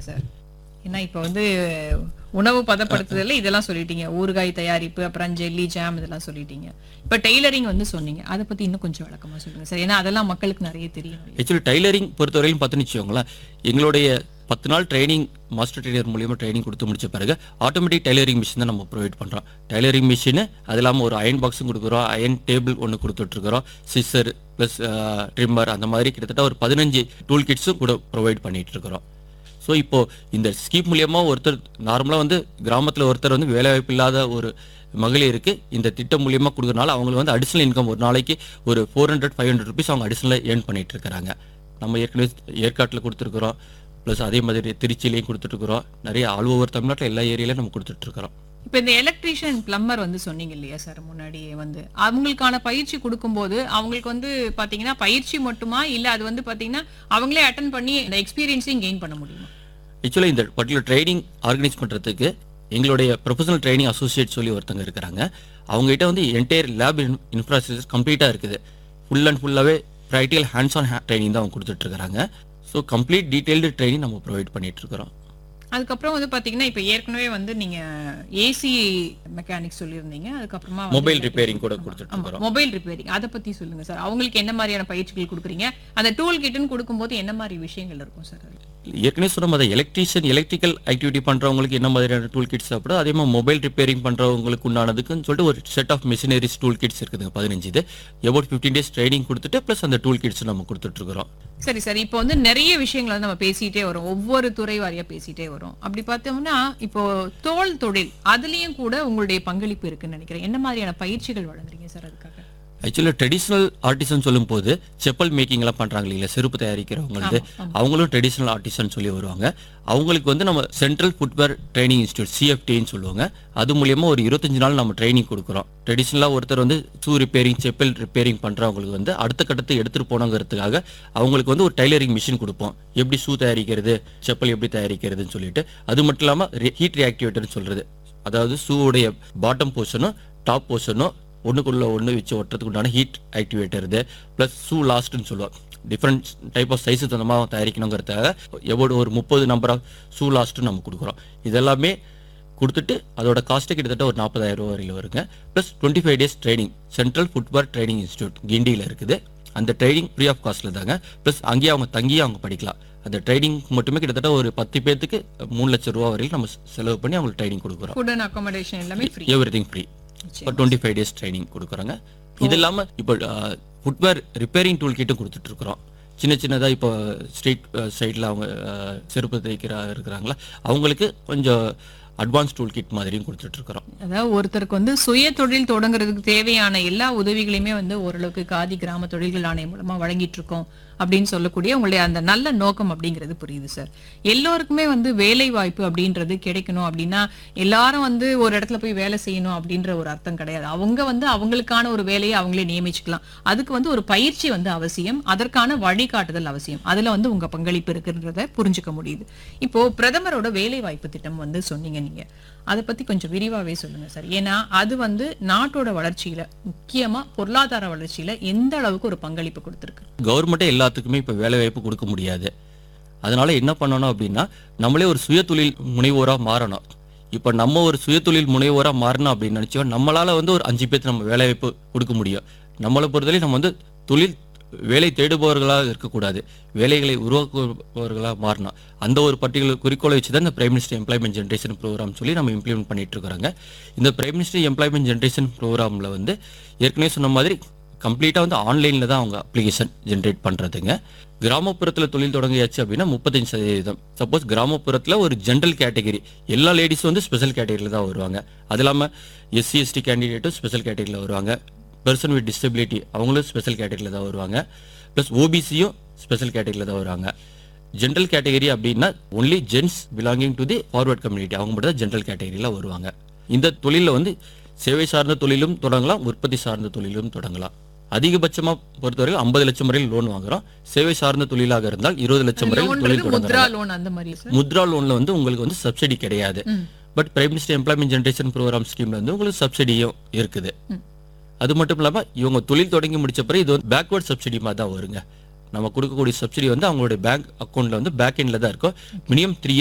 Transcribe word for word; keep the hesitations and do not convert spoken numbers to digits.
Sir? ஏன்னா இப்போ வந்து உணவு பதப்படுத்துதல்ல இதெல்லாம் சொல்லிட்டீங்க, ஊறுகாய் தயாரிப்பு, அப்புறம் ஜெல்லி, ஜாம் இதெல்லாம் சொல்லிட்டீங்க. இப்போ டெய்லரிங் வந்து சொன்னீங்க, அதை பத்தி இன்னும் கொஞ்சம் விளக்கமா சொல்லுங்க சார். ஏன்னா அதெல்லாம் மக்களுக்கு நிறைய தெரியும். ஆக்சுவலி டைலரிங் பொறுத்தவரையும் பார்த்துன்னு வச்சுக்கோங்களேன், எங்களுடைய பத்து நாள் ட்ரைனிங் மாஸ்டர் ட்ரெயினர் மூலியமாக ட்ரைனிங் கொடுத்து முடிச்ச பிறகு ஆட்டோமேட்டிக் டைலரிங் மிஷின் தான் நம்ம ப்ரொவைட் பண்ணுறோம். டைலரிங் மிஷின் அது இல்லாமல் ஒரு அயன் பாக்ஸும் கொடுக்குறோம், அயன் டேபிள் ஒன்று கொடுத்துட்ருக்குறோம், சிஸ்ஸர் ப்ளஸ் ட்ரிம்மர், அந்த மாதிரி கிட்டத்தட்ட ஒரு பதினஞ்சு டூல் கிட்ஸும் கூட ப்ரொவைட் பண்ணிட்டு இருக்கிறோம். ஸோ இப்போது இந்த ஸ்கீம் மூலியமாக ஒருத்தர் நார்மலாக வந்து கிராமத்தில் ஒருத்தர் வந்து வேலைவாய்ப்பு இல்லாத ஒரு மகளிருக்கு இந்த திட்டம் மூலியமாக கொடுக்குறனால அவங்களுக்கு வந்து அடிஷனல் இன்கம் ஒரு நாளைக்கு ஒரு four hundred five hundred rupees அவங்க அடிஷனலாக ஏர்ன் பண்ணிட்டு இருக்கிறாங்க. நம்ம ஏற்கனவே ஏற்காட்டில் கொடுத்துருக்குறோம், ப்ளஸ் அதே மாதிரி திருச்சியிலையும் கொடுத்துட்ருக்குறோம், நிறைய ஆல் ஓவர் தமிழ்நாட்டில் எல்லா ஏரியாலையும் நம்ம கொடுத்துட்ருக்குறோம். இப்போ இந்த எலக்ட்ரீஷியன் பிளம்பர் வந்து சொன்னீங்க இல்லையா சார், முன்னாடியே வந்து அவங்களுக்கான பயிற்சி கொடுக்கும்போது அவங்களுக்கு வந்து பார்த்தீங்கன்னா பயிற்சி மட்டுமா, இல்லை அது வந்து பார்த்தீங்கன்னா அவங்களே அட்டன் பண்ணி இந்த எக்ஸ்பீரியன்ஸையும் கெயின் பண்ண முடியுமா? ஆக்சுவலாக இந்த பர்டிகுலர் ட்ரைனிங் ஆர்கனைஸ் பண்ணுறதுக்கு எங்களுடைய ப்ரொஃபஷனல் ட்ரைனிங் அசோசியேட் சொல்லி ஒருத்தங்க இருக்கிறாங்க. அவங்ககிட்ட வந்து என்டையர் லேப் இன்ஃப்ராஸ்ட்ரக்சர் கம்ப்ளீட்டாக இருக்குது. ஃபுல் அண்ட் ஃபுல்லாகவே ப்ராக்டிகல் ஹேண்ட்ஸ் ஆன் ட்ரைனிங் தான் அவங்க கொடுத்துட்ருக்காங்க. ஸோ கம்ப்ளீட் டீட்டெயில்டு ட்ரைனிங் நம்ம ப்ரொவைட் பண்ணிகிட்ருக்கிறோம். அதுக்கப்புறம் வந்து பாத்தீங்கன்னா இப்போ ஏற்கனவே வந்து நீங்க ஏசி மெக்கானிக் சொல்லியிருந்தீங்க, அதுக்கப்புறமா மொபைல் ரிப்பேரிங் கூட கொடுத்துட்ருக்கோம். மொபைல் ரிப்பேரிங் அதை பத்தி சொல்லுங்க சார். அவங்களுக்கு என்ன மாதிரியான பயிற்சிகள் கொடுக்குறீங்க? அந்த டூல் கிட்னு கொடுக்கும்போது என்ன மாதிரி விஷயங்கள் இருக்கும் சார்? ஏற்கனவே சொன்ன மாதிரி எலக்ட்ரீஷியன் எலக்ட்ரிக்கல் ஆக்டிவிட்டி பண்ணுறவங்களுக்கு என்ன மாதிரியான டூல் கிட்ஸ் சாப்பிடும், அதே மாதிரி மொபைல் ரிப்பேரிங் பண்ணுறவங்களுக்கு உண்டானதுக்குன்னு சொல்லிட்டு ஒரு set of machineries tool kids இருக்குதுங்க, பதினஞ்சு. இது எபவுட் ஃபிஃப்டீன் டேஸ் ட்ரைனிங் கொடுத்துட்டு ப்ளஸ் அந்த டூல் கிட்ஸ் நம்ம கொடுத்துட்ருக்குறோம். சரி சார், இப்போ வந்து நிறைய விஷயங்களை வந்து நம்ம பேசிட்டே வரோம், ஒவ்வொரு துறை வாரியா பேசிட்டே வரோம். அப்படி பார்த்தோம்னா இப்போ தோல் தொழில் அதுலயும் கூட உங்களுடைய பங்களிப்பு இருக்குன்னு நினைக்கிறேன். என்ன மாதிரியான பயிற்சிகள் வழங்குறீங்க சார் அதுக்காக? ஆக்சுவலாக ட்ரெடிஷ்னல் ஆர்டிசன் சொல்லும் போது செப்பல் மேக்கிங்லாம் பண்ணுறாங்க இல்லைங்களா, செருப்பு தயாரிக்கிறவங்களுக்கு, அவங்களும் ட்ரெடிஷ்னல் ஆர்டிசன் சொல்லி வருவாங்க. அவங்களுக்கு வந்து நம்ம சென்ட்ரல் ஃபுட்வேர் ட்ரைனிங் இன்ஸ்டியூட் சிஎஃப்டின்னு சொல்லுவாங்க, அது மூலியமாக ஒரு இருபத்தஞ்சு நாள் நம்ம ட்ரைனிங் கொடுக்குறோம். ட்ரெடிஷ்னலாக ஒருத்தர் வந்து ஷூ ரிப்பேரிங் செப்பல் ரிப்பேரிங் பண்ணுறவங்களுக்கு வந்து அடுத்த கட்டத்தை எடுத்துகிட்டு போனங்கிறதுக்காக அவங்களுக்கு வந்து ஒரு டைலரிங் மிஷின் கொடுப்போம், எப்படி ஷூ தயாரிக்கிறது, செப்பல் எப்படி தயாரிக்கிறதுன்னு சொல்லிட்டு. அது மட்டும் இல்லாமல் ஹீட் ரியாக்டிவேட்டர்னு சொல்கிறது, அதாவது ஷூவுடைய பாட்டம் போர்ஷனும் டாப் போர்ஷனும் ஒன்றுக்குள்ள ஒன்று வச்சு ஒட்டுறதுக்கு உண்டான ஹீட் ஆக்டிவேட்டர் இது, ப்ளஸ் ஷூ லாஸ்ட்னு சொல்லுவாங்க. டிஃப்ரெண்ட் டைப் ஆஃப் சைஸு சொந்தமாக தயாரிக்கணுங்கிறதுக்காக எவ்வளோ ஒரு முப்பது நம்பர் ஆஃப் ஷூ லாஸ்ட்டு நம்ம கொடுக்குறோம். இதெல்லாமே கொடுத்துட்டு அதோட காஸ்ட்டு கிட்டத்தட்ட ஒரு நாற்பதாயிரம் ரூபா வரையில் வருங்க. Plus twenty five days training central footwear training institute கிண்டியில் இருக்குது. அந்த ட்ரைனிங் ஃப்ரீ ஆஃப் காஸ்ட்டில் தாங்க. ப்ளஸ் அங்கேயே அவங்க தங்கியே அவங்க படிக்கலாம். அந்த ட்ரைனிங் மட்டுமே கிட்டத்தட்ட ஒரு பத்து பேர்த்துக்கு மூணு லட்சம் ரூபா வரையில் நம்ம செலவு பண்ணி அவங்களுக்கு ட்ரைனிங் கொடுக்குறோம். ஃபுட் அண்ட் அகாமடேஷன் எல்லாமே ஃப்ரீ, எவ்ரிதிங் ஃப்ரீ. இப்போ டுவெண்ட்டி ஃபைவ் டேஸ் ட்ரைனிங் கொடுக்குறாங்க. இது இல்லாமல் இப்போ ஃபுட்வேர் ரிப்பேரிங் டூல் கிட்டும் கொடுத்துட்ருக்குறோம். சின்ன சின்னதாக இப்போ ஸ்ட்ரீட் சைடில் அவங்க செருப்பு தைக்கிற இருக்கிறாங்களா, அவங்களுக்கு கொஞ்சம் அட்வான்ஸ் டூல் கிட் மாதிரியும் கொடுத்துட்ருக்குறோம். அதாவது ஒருத்தருக்கு வந்து சுய தொழில் தொடங்குறதுக்கு தேவையான எல்லா உதவிகளையுமே வந்து ஓரளவுக்கு காதி கிராம தொழில்கள் ஆணையம் மூலமா வழங்கிட்டு இருக்கோம் அப்படின்னு சொல்லக்கூடிய உங்களுடைய அந்த நல்ல நோக்கம் அப்படிங்கிறது புரியுது சார். எல்லோருக்குமே வந்து வேலை வாய்ப்பு அப்படின்றது கிடைக்கணும் அப்படின்னா எல்லாரும் வந்து ஒரு இடத்துல போய் வேலை செய்யணும் அப்படின்ற ஒரு அர்த்தம் கிடையாது. அவங்க வந்து அவங்களுக்கான ஒரு வேலையை அவங்களே நியமிச்சுக்கலாம். அதுக்கு வந்து ஒரு பயிற்சி வந்து அவசியம், அதற்கான வழிகாட்டுதல் அவசியம். அதுல வந்து உங்க பங்களிப்பு இருக்குன்றத புரிஞ்சுக்க முடியுது. இப்போ பிரதமரோட வேலை வாய்ப்பு திட்டம் வந்து சொன்னீங்க நீங்க, அதை பத்தி கொஞ்சம் விரிவாவே சொல்லுங்க சார். ஏன்னா அது வந்து நாட்டோட வளர்ச்சியில, முக்கியமா பொருளாதார வளர்ச்சியில எந்த அளவுக்கு ஒரு பங்களிப்பு கொடுத்திருக்கு? கவர்மெண்ட்டே எல்லாத்துக்குமே இப்போ வேலை வாய்ப்பு கொடுக்க முடியாது. அதனால என்ன பண்ணணும் அப்படின்னா நம்மளே ஒரு சுய தொழில் முனைவோராக மாறணும். இப்போ நம்ம ஒரு சுய தொழில் முனைவோராக மாறணும் அப்படின்னு நினைச்சோம், நம்மளால வந்து ஒரு அஞ்சு பேருக்கு நம்ம வேலை வாய்ப்பு கொடுக்க முடியும். நம்மளை பொறுத்தவரை நம்ம வந்து தொழில் வேலை தேடுபவர்களாக இருக்கக்கூடாது, வேலைகளை உருவாக்குபவர்களாக மாறணும். அந்த ஒரு பர்டிகுலர் குறிக்கோளை வச்சு தான் இந்த prime minister employment generation program சொல்லி நம்ம இம்ப்ளிமெண்ட் பண்ணிட்டு இருக்கிறாங்க. இந்த பிரைம் மினிஸ்டர் எம்ப்ளாய்மெண்ட் ஜென்ரேஷன் ப்ரோக்ராமில் வந்து ஏற்கனவே சொன்ன மாதிரி கம்ப்ளீட்டாக வந்து ஆன்லைனில் தான் அவங்க அப்ளிகேஷன் ஜென்ரேட் பண்ணுறதுங்க. கிராமப்புறத்தில் தொழில் தொடங்கியாச்சு அப்படின்னா முப்பத்தஞ்சு சதவீதம். சப்போஸ் கிராமப்புறத்தில் ஒரு ஜென்ரல் கேட்டகரி, எல்லா லேடிஸும் வந்து ஸ்பெஷல் கேட்டகரியில் தான் வருவாங்க. அது இல்லாமல் எஸ்சி எஸ்டி கேண்டிடேட்டும் ஸ்பெஷல் கேட்டகரியில் வருவாங்க. பர்சன் வித் டிசபிலிட்டி அவங்களும் ஸ்பெஷல் கேட்டகரியில் தான் வருவாங்க. ப்ளஸ் ஓபிசியும் ஸ்பெஷல் கேட்டகரியில் தான் வருவாங்க. ஜென்ரல் கேட்டகரி அப்படின்னா only gents belonging to the forward community, அவங்க மட்டும் தான் ஜென்ரல் கேட்டகரியில் வருவாங்க. இந்த தொழிலில் வந்து சேவை சார்ந்த தொழிலும் தொடங்கலாம், உற்பத்தி சார்ந்த தொழிலும் தொடங்கலாம். அதிகபட்சமாக பொறுத்தவரைக்கும் ஐம்பது லட்சம் வரையில் லோன் வாங்குறோம். சேவை சார்ந்த தொழிலாக இருந்தால் இருபது லட்சம் வரையில் தொழில் தொடங்கலாம். முத்ரா லோன்ல வந்து உங்களுக்கு வந்து சப்சிடி கிடையாது. But prime minister employment generation program ஸ்கீம்ல வந்து உங்களுக்கு சப்சிடியும் இருக்குது. அது மட்டும் இல்லாமல் இவங்க தொழில் தொடங்கி முடிச்ச பிறகு இது வந்து பேக்வர்ட் சப்சிடி மாதிரி தான் வருங்க. நம்ம கொடுக்கக்கூடிய சப்சிடி வந்து அவங்களுடைய பேங்க் அக்கௌண்ட்ல வந்து பேக் எண்ட்ல தான் இருக்கும். Minimum three